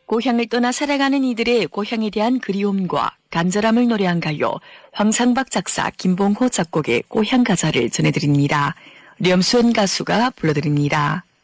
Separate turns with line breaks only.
고향을 떠나 살아가는 이들의 고향에 대한 그리움과 간절함을 노래한 가요, 황상박 작사, 김봉호 작곡의 고향가자를 전해드립니다. 염수연 가수가 불러드립니다.